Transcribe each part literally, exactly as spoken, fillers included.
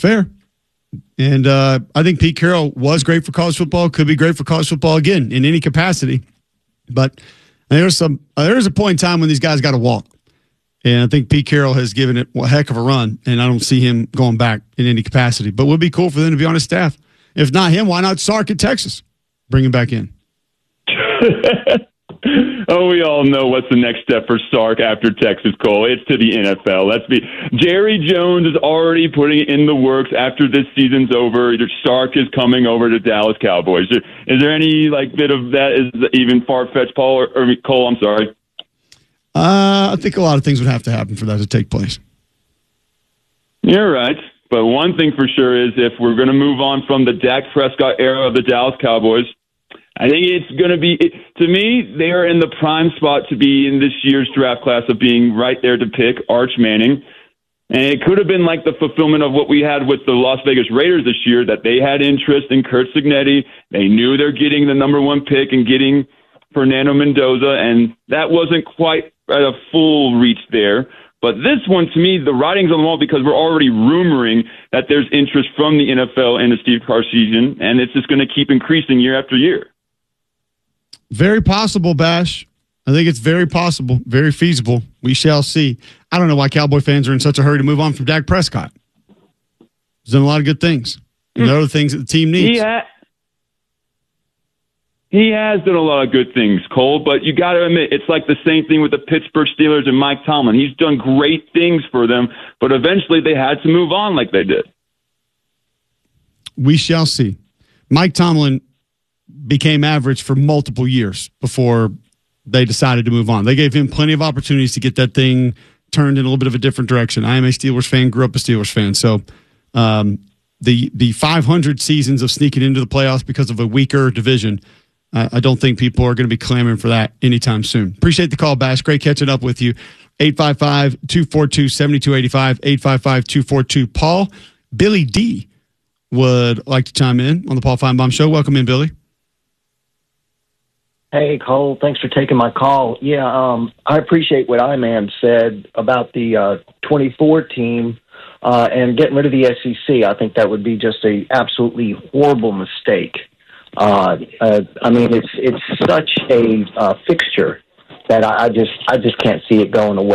fair. And uh, I think Pete Carroll was great for college football, could be great for college football again in any capacity. But there's some uh, there's a point in time when these guys got to walk. And I think Pete Carroll has given it a heck of a run, and I don't see him going back in any capacity. But it would be cool for them to be on his staff. If not him, why not Sark at Texas? Bring him back in. Oh, we all know what's the next step for Sark after Texas, Cole. It's to the N F L. Let's be. Jerry Jones is already putting it in the works after this season's over. Sark is coming over to Dallas Cowboys. Is there, is there any like bit of that is even far-fetched, Paul or, or Cole? I'm sorry. Uh, I think a lot of things would have to happen for that to take place. You're right. But one thing for sure is if we're going to move on from the Dak Prescott era of the Dallas Cowboys, I think it's going to be, to me, they are in the prime spot to be in this year's draft class of being right there to pick Arch Manning. And it could have been like the fulfillment of what we had with the Las Vegas Raiders this year, that they had interest in Curt Cignetti. They knew they're getting the number one pick and getting Fernando Mendoza, and that wasn't quite at a full reach there. But this one, to me, the writing's on the wall because we're already rumoring that there's interest from the N F L into Steve Sarkisian, and it's just going to keep increasing year after year. Very possible, Bash. I think it's very possible, very feasible. We shall see. I don't know why Cowboy fans are in such a hurry to move on from Dak Prescott. He's done a lot of good things. And there are the things that the team needs. He, ha- he has done a lot of good things, Cole, but you got to admit, it's like the same thing with the Pittsburgh Steelers and Mike Tomlin. He's done great things for them, but eventually they had to move on like they did. We shall see. Mike Tomlin became average for multiple years before they decided to move on. They gave him plenty of opportunities to get that thing turned in a little bit of a different direction. I am a Steelers fan, grew up a Steelers fan. So um, the the five hundred seasons of sneaking into the playoffs because of a weaker division, uh, I don't think people are going to be clamoring for that anytime soon. Appreciate the call, Bash. Great catching up with you. eight five five, two four two, seven two eight five, eight five five, two four two, Paul. Billy D would like to chime in on the Paul Feinbaum Show. Welcome in, Billy. Hey, Cole, thanks for taking my call. Yeah, um, I appreciate what I-Man said about the uh, twenty-four team uh, and getting rid of the S E C. I think that would be just a absolutely horrible mistake. Uh, uh, I mean, it's it's such a uh, fixture that I, I just I just can't see it going away.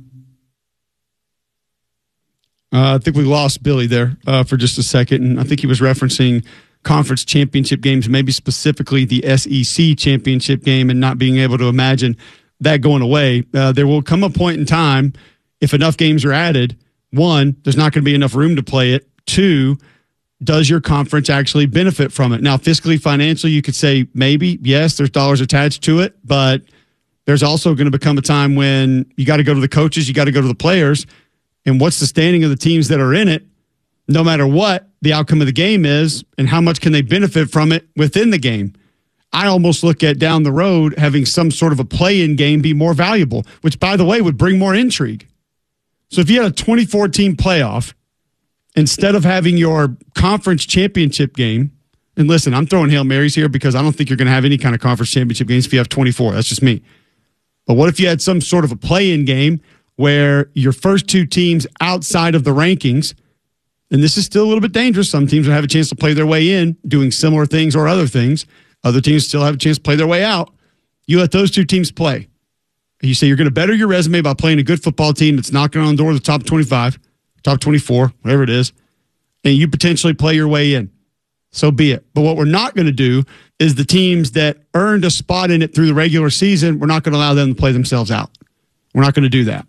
Uh, I think we lost Billy there uh, for just a second, and I think he was referencing conference championship games, maybe specifically the S E C championship game, and not being able to imagine that going away. Uh, there will come a point in time, if enough games are added, one, there's not going to be enough room to play it. Two, does your conference actually benefit from it? Now, fiscally, financially, you could say maybe, yes, there's dollars attached to it, but there's also going to become a time when you got to go to the coaches, you got to go to the players, and what's the standing of the teams that are in it, no matter what the outcome of the game is, and how much can they benefit from it within the game. I almost look at down the road having some sort of a play-in game be more valuable, which, by the way, would bring more intrigue. So if you had a twenty-four team playoff, instead of having your conference championship game, and listen, I'm throwing Hail Marys here because I don't think you're going to have any kind of conference championship games if you have twenty-four. That's just me. But what if you had some sort of a play-in game where your first two teams outside of the rankings, and this is still a little bit dangerous. Some teams will have a chance to play their way in, doing similar things or other things. Other teams still have a chance to play their way out. You let those two teams play. You say you're going to better your resume by playing a good football team that's knocking on the door of the top twenty-five, top twenty-four, whatever it is, and you potentially play your way in. So be it. But what we're not going to do is the teams that earned a spot in it through the regular season, we're not going to allow them to play themselves out. We're not going to do that.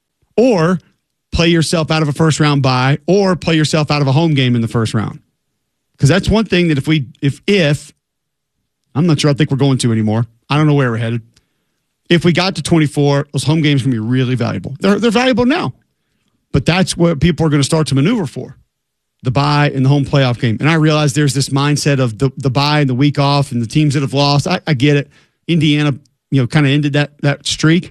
Or play yourself out of a first round bye, or play yourself out of a home game in the first round. Because that's one thing that if we, if, if, I'm not sure I think we're going to anymore. I don't know where we're headed. If we got to twenty-four, those home games can be really valuable. They're, they're valuable now. But that's what people are going to start to maneuver for, the bye and the home playoff game. And I realize there's this mindset of the, the bye and the week off and the teams that have lost. I, I get it. Indiana, you know, kind of ended that that streak.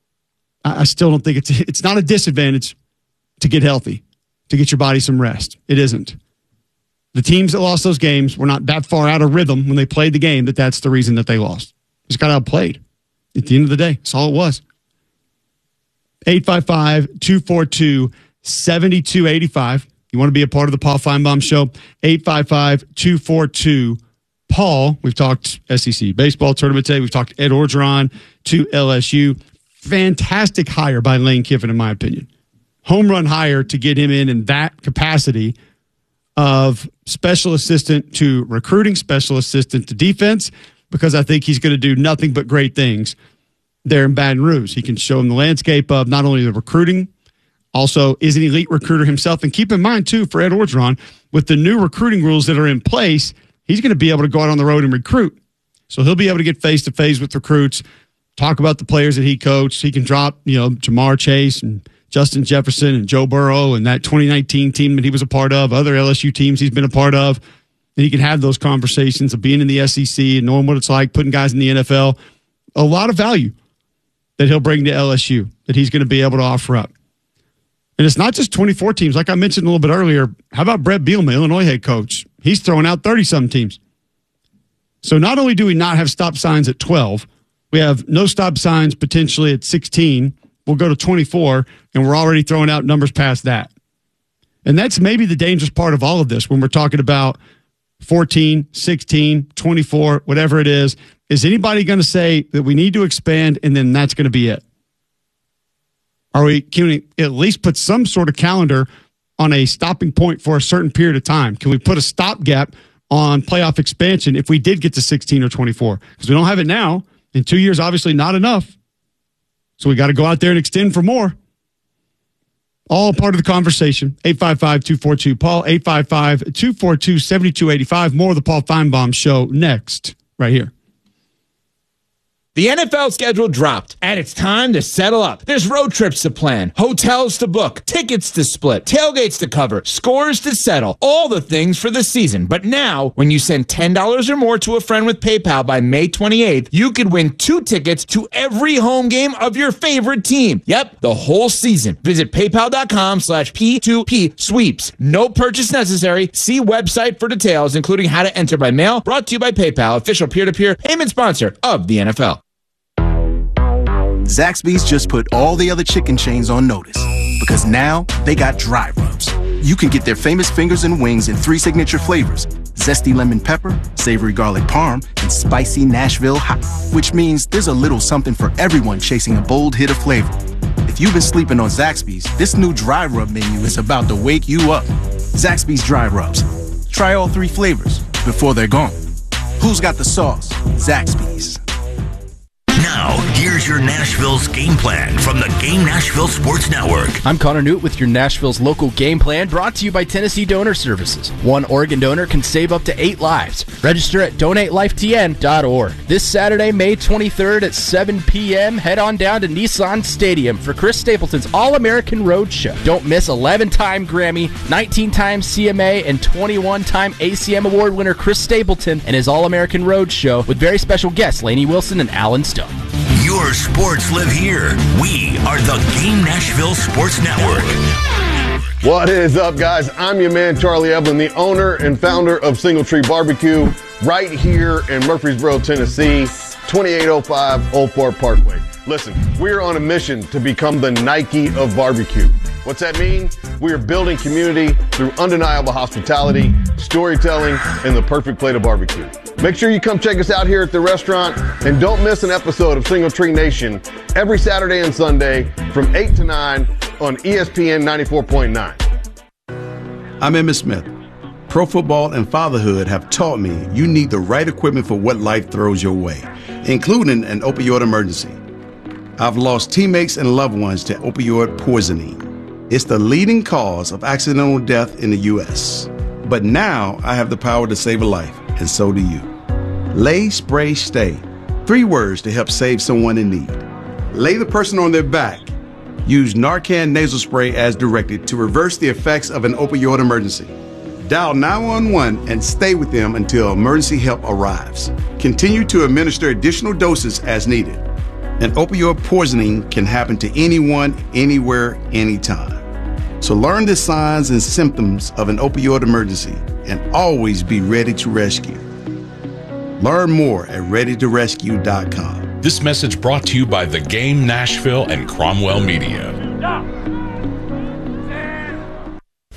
I, I still don't think it's it's not a disadvantage to get healthy, to get your body some rest. It isn't. The teams that lost those games were not that far out of rhythm when they played the game that that's the reason that they lost. Just got outplayed. At the end of the day, that's all it was. eight five five, two four two, seven two eight five You want to be a part of the Paul Feinbaum Show? eight five five, two four two, Paul. We've talked S E C baseball tournament today. We've talked Ed Orgeron to L S U. Fantastic hire by Lane Kiffin, in my opinion. Home run hire to get him in in that capacity of special assistant to recruiting, special assistant to defense, because I think he's going to do nothing but great things there in Baton Rouge. He can show him the landscape of not only the recruiting, also is an elite recruiter himself. And keep in mind, too, for Ed Orgeron, with the new recruiting rules that are in place, he's going to be able to go out on the road and recruit. So he'll be able to get face-to-face with recruits, talk about the players that he coached. He can drop, you know, Jamar Chase and Justin Jefferson and Joe Burrow and that twenty nineteen team that he was a part of, other L S U teams he's been a part of. And he can have those conversations of being in the S E C and knowing what it's like, putting guys in the N F L. A lot of value that he'll bring to L S U that he's going to be able to offer up. And it's not just twenty-four teams. Like I mentioned a little bit earlier, how about Brett Bielema, Illinois head coach? He's throwing out thirty-some teams. So not only do we not have stop signs at twelve, we have no stop signs potentially at sixteen. We'll go to twenty-four, and we're already throwing out numbers past that. And that's maybe the dangerous part of all of this when we're talking about fourteen, sixteen, twenty-four, whatever it is. Is anybody going to say that we need to expand and then that's going to be it? Are we, can we at least put some sort of calendar on a stopping point for a certain period of time? Can we put a stopgap on playoff expansion if we did get to sixteen or twenty-four? Because we don't have it now. In two years, obviously not enough. So we got to go out there and extend for more. All part of the conversation. eight five five, two four two, Paul, eight five five, two four two, seven two eight five. More of the Paul Feinbaum Show next, right here. The N F L schedule dropped, and it's time to settle up. There's road trips to plan, hotels to book, tickets to split, tailgates to cover, scores to settle, all the things for the season. But now, when you send ten dollars or more to a friend with PayPal by May twenty-eighth, you could win two tickets to every home game of your favorite team. Yep, the whole season. Visit paypal.com slash P2P sweeps. No purchase necessary. See website for details, including how to enter by mail. Brought to you by PayPal, official peer-to-peer payment sponsor of the N F L. Zaxby's just put all the other chicken chains on notice because now they got dry rubs. You can get their famous fingers and wings in three signature flavors: zesty lemon pepper, savory garlic parm, and spicy Nashville hot, which means there's a little something for everyone chasing a bold hit of flavor. If you've been sleeping on Zaxby's, this new dry rub menu is about to wake you up. Zaxby's dry rubs. Try all three flavors before they're gone. Who's got the sauce? Zaxby's. Now, here's your Nashville's game plan from the Game Nashville Sports Network. I'm Connor Newt with your Nashville's local game plan, brought to you by Tennessee Donor Services. One Oregon donor can save up to eight lives. Register at donate life T N dot org. This Saturday, May twenty-third at seven p.m., head on down to Nissan Stadium for Chris Stapleton's All-American Road Show. Don't miss eleven-time Grammy, nineteen-time C M A, and twenty-one-time A C M Award winner Chris Stapleton and his All-American Road Show with very special guests Lainey Wilson and Alan Stone. Your sports live here. We are the Game Nashville Sports Network. What is up, guys? I'm your man, Charlie Evelyn, the owner and founder of Single Tree Barbecue, right here in Murfreesboro, Tennessee, twenty-eight oh five Old Fort Parkway. Listen, we're on a mission to become the Nike of barbecue. What's that mean? We are building community through undeniable hospitality, storytelling, and the perfect plate of barbecue. Make sure you come check us out here at the restaurant, and don't miss an episode of Single Tree Nation every Saturday and Sunday from eight to nine on E S P N ninety-four point nine. I'm Emmitt Smith. Pro football and fatherhood have taught me you need the right equipment for what life throws your way, including an opioid emergency. I've lost teammates and loved ones to opioid poisoning. It's the leading cause of accidental death in the U S But now I have the power to save a life, and so do you. Lay, spray, stay. Three words to help save someone in need. Lay the person on their back. Use Narcan nasal spray as directed to reverse the effects of an opioid emergency. Dial nine one one and stay with them until emergency help arrives. Continue to administer additional doses as needed. An opioid poisoning can happen to anyone, anywhere, anytime. So learn the signs and symptoms of an opioid emergency and always be ready to rescue. Learn more at ready to rescue dot com. This message brought to you by The Game Nashville and Cromwell Media.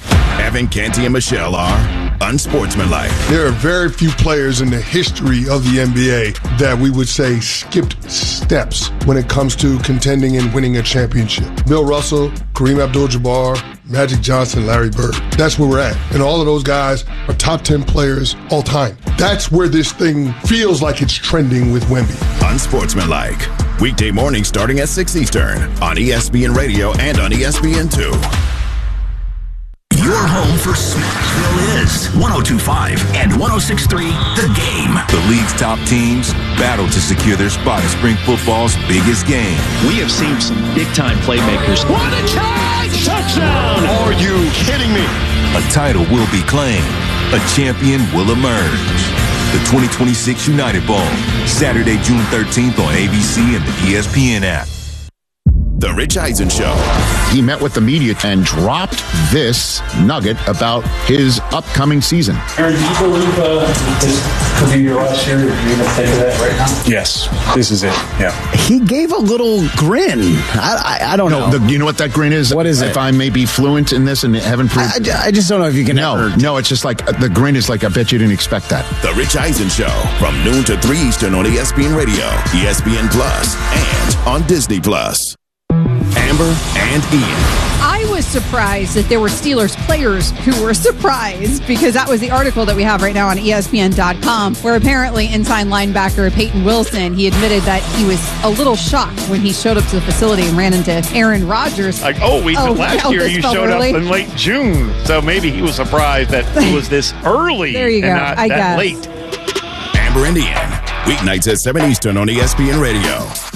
Kevin, Canty, and Michelle are unsportsmanlike. There are very few players in the history of the N B A that we would say skipped steps when it comes to contending and winning a championship. Bill Russell, Kareem Abdul-Jabbar, Magic Johnson, Larry Bird. That's where we're at. And all of those guys are top ten players all time. That's where this thing feels like it's trending with Wemby. Unsportsmanlike. Weekday mornings starting at six Eastern on E S P N Radio and on E S P N two. Your home for Smashville is one oh two point five and one oh six point three The Game. The league's top teams battle to secure their spot in spring football's biggest game. We have seen some big-time playmakers. What a catch! Touchdown! Are you kidding me? A title will be claimed. A champion will emerge. The twenty twenty-six United Bowl, Saturday, June thirteenth on A B C and the E S P N app. The Rich Eisen Show. He met with the media and dropped this nugget about his upcoming season. Aaron, do you believe uh, this could be your last year? Are you going to think of that right now? Yes, this is it, yeah. He gave a little grin. I, I, I don't know. The, you know what that grin is? What is it? If I may be fluent in this and haven't proved... I, I just don't know if you can No, ever... no, it's just like, the grin is like, I bet you didn't expect that. The Rich Eisen Show from noon to three Eastern on E S P N Radio, E S P N Plus, and on Disney Plus. Amber and Ian. I was surprised that there were Steelers players who were surprised, because that was the article that we have right now on E S P N dot com, where apparently inside linebacker Peyton Wilson, he admitted that he was a little shocked when he showed up to the facility and ran into Aaron Rodgers. Like, oh, we oh, last no, year you showed early. up in late June, so maybe he was surprised that it was this early there you and go. not I that guess. late. Amber and Ian, weeknights at seven Eastern on E S P N Radio.